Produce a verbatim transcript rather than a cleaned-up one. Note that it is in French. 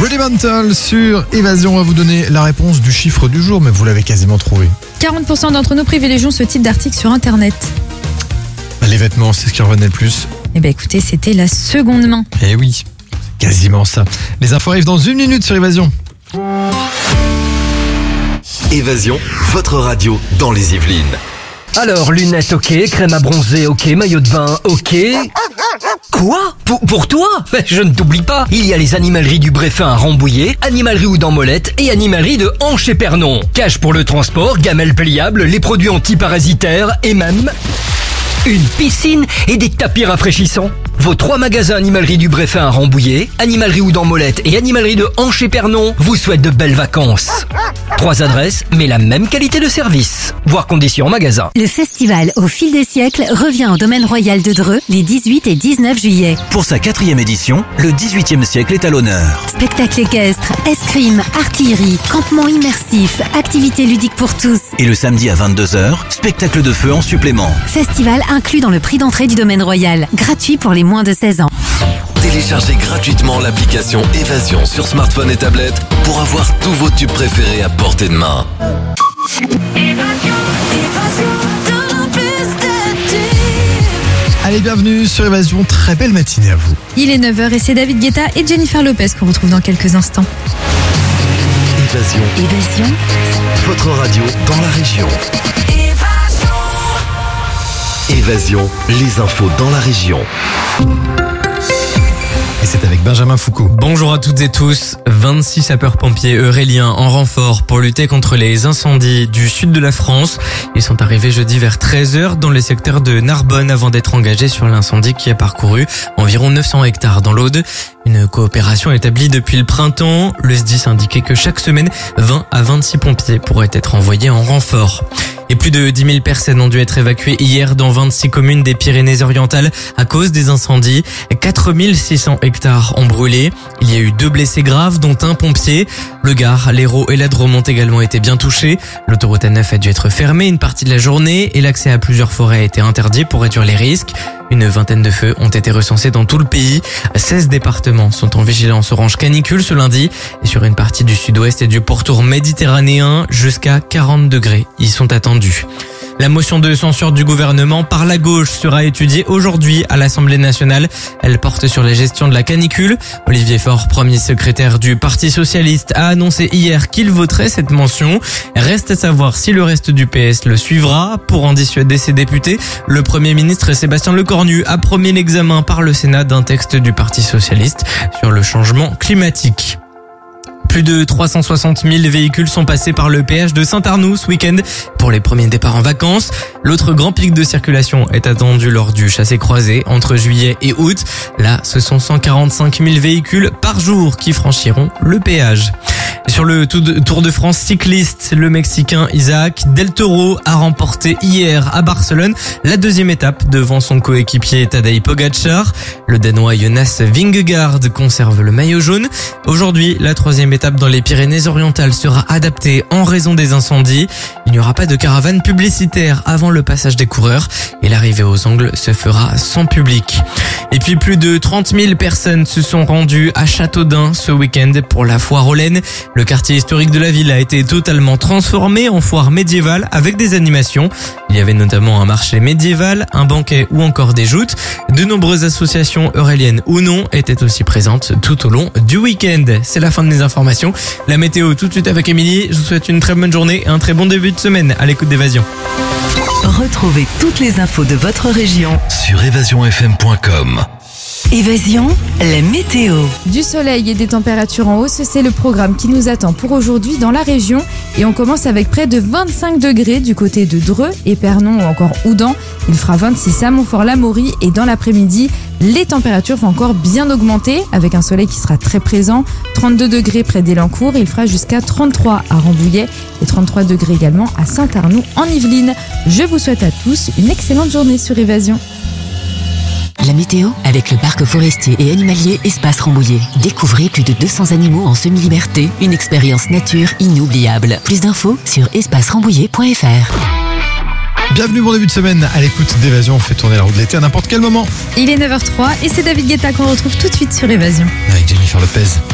Rudimental sur Évasion. On va vous donner la réponse du chiffre du jour, mais vous l'avez quasiment trouvé. quarante pour cent d'entre nous privilégient ce type d'article sur Internet. Bah, les vêtements, c'est ce qui revenait le plus. Eh bien écoutez, c'était la seconde main. Eh oui, c'est quasiment ça. Les infos arrivent dans une minute sur Évasion. Évasion, votre radio dans les Yvelines. Alors, lunettes ok, crème à bronzer ok, maillot de bain ok. Quoi pour, pour toi? Je ne t'oublie pas, il y a les animaleries du Bréfin à Rambouillet, animalerie Houdan-Molette et animalerie de Hanche-et-Pernon. Cache pour le transport, gamelles pliables, les produits antiparasitaires et même une piscine et des tapis rafraîchissants. Vos trois magasins animalerie du Bréfin à Rambouillet, animalerie Houdan-Molette et animalerie de Hanche-et-Pernon vous souhaitent de belles vacances. Trois adresses, mais la même qualité de service. Voir conditions en magasin. Le festival Au fil des siècles revient au domaine royal de Dreux les dix-huit et dix-neuf juillet. Pour sa quatrième édition, le dix-huitième siècle est à l'honneur. Spectacle équestre, escrime, artillerie, campement immersif, activités ludiques pour tous. Et le samedi à vingt-deux heures, spectacle de feu en supplément. Festival inclus dans le prix d'entrée du domaine royal. Gratuit pour les moins de seize ans. Téléchargez gratuitement l'application Évasion sur smartphone et tablette pour avoir tous vos tubes préférés à portée de main. Allez, bienvenue sur Évasion. Très belle matinée à vous. Il est neuf heures et c'est David Guetta et Jennifer Lopez qu'on retrouve dans quelques instants. Évasion, Évasion, votre radio dans la région. Évasion, les infos dans la région. Et c'est avec Benjamin Foucault. Bonjour à toutes et tous. vingt-six sapeurs-pompiers euréliens en renfort pour lutter contre les incendies du sud de la France. Ils sont arrivés jeudi vers treize heures dans le secteur de Narbonne avant d'être engagés sur l'incendie qui a parcouru environ neuf cents hectares dans l'Aude. Une coopération établie depuis le printemps. Le S D I S indiquait que chaque semaine, vingt à vingt-six pompiers pourraient être envoyés en renfort. Et plus de dix mille personnes ont dû être évacuées hier dans vingt-six communes des Pyrénées-Orientales à cause des incendies. quatre mille six cents hectares ont brûlé. Il y a eu deux blessés graves, dont un pompier. Le Gard, l'Hérault et la Drôme ont également été bien touchés. L'autoroute A neuf a dû être fermée une partie de la journée et l'accès à plusieurs forêts a été interdit pour réduire les risques. Une vingtaine de feux ont été recensés dans tout le pays. seize départements sont en vigilance orange canicule ce lundi. Et sur une partie du sud-ouest et du pourtour méditerranéen, jusqu'à quarante degrés y sont attendus. La motion de censure du gouvernement par la gauche sera étudiée aujourd'hui à l'Assemblée nationale. Elle porte sur la gestion de la canicule. Olivier Faure, premier secrétaire du Parti socialiste, a annoncé hier qu'il voterait cette mention. Reste à savoir si le reste du P S le suivra. Pour en dissuader ses députés, le Premier ministre Sébastien Lecornu a promis l'examen par le Sénat d'un texte du Parti socialiste sur le changement climatique. Plus de trois cent soixante mille véhicules sont passés par le péage de Saint-Arnoux ce week-end pour les premiers départs en vacances. L'autre grand pic de circulation est attendu lors du chassé-croisé entre juillet et août. Là, ce sont cent quarante-cinq mille véhicules par jour qui franchiront le péage. Sur le Tour de France cycliste, le Mexicain Isaac Del Toro a remporté hier à Barcelone la deuxième étape devant son coéquipier Tadej Pogačar. Le Danois Jonas Vingegaard conserve le maillot jaune. Aujourd'hui, la troisième étape dans les Pyrénées-Orientales sera adaptée en raison des incendies. Il n'y aura pas de caravane publicitaire avant le passage des coureurs et l'arrivée aux angles se fera sans public. Et puis plus de trente mille personnes se sont rendues à Châteaudun ce week-end pour la foire aux laines. Le quartier historique de la ville a été totalement transformé en foire médiévale avec des animations. Il y avait notamment un marché médiéval, un banquet ou encore des joutes. De nombreuses associations euréliennes ou non étaient aussi présentes tout au long du week-end. C'est la fin de mes informations. La météo tout de suite avec Émilie. Je vous souhaite une très bonne journée et un très bon début de semaine à l'écoute d'Évasion. Retrouvez toutes les infos de votre région Sur évasion f m point com. Évasion, la météo. Du soleil et des températures en hausse, c'est le programme qui nous attend pour aujourd'hui dans la région. Et on commence avec près de vingt-cinq degrés du côté de Dreux, Épernon ou encore Houdan. Il fera vingt-six à Montfort-l'Amaury et dans l'après-midi, les températures vont encore bien augmenter avec un soleil qui sera très présent. trente-deux degrés près d'Élancourt, il fera jusqu'à trente-trois à Rambouillet et trente-trois degrés également à Saint-Arnoux en Yvelines. Je vous souhaite à tous une excellente journée sur Évasion. La météo avec le parc forestier et animalier Espace Rambouillet. Découvrez plus de deux cents animaux en semi-liberté, une expérience nature inoubliable. Plus d'infos sur espace rambouillet point f r. Bienvenue, bon début de semaine à l'écoute d'Évasion. On fait tourner la roue de l'été à n'importe quel moment. Il est neuf heures zéro trois et c'est David Guetta qu'on retrouve tout de suite sur Évasion. Avec Jennifer Lopez.